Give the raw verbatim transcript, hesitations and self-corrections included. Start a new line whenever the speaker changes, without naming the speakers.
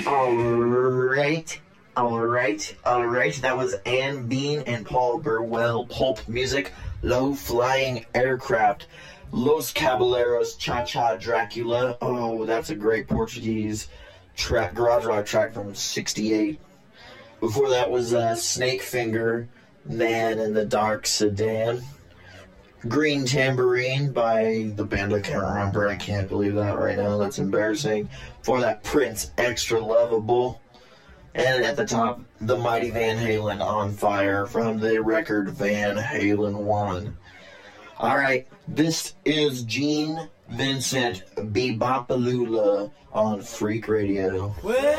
Alright, alright, alright. That was Anne Bean and Paul Burwell. Pulp music, Low Flying Aircraft. Los Caballeros, Cha Cha Dracula. Oh, that's a great Portuguese track, garage rock track from sixty-eight. Before that was uh, Snake Finger, Man in the Dark Sedan. Green Tambourine by the band I can't remember. I can't believe that right now. That's embarrassing. For that, Prince, Extra Lovable. And at the top, the Mighty Van Halen, On Fire, from the record Van Halen one. Alright, this is Gene Vincent Bebopalula on Freak Radio. Well,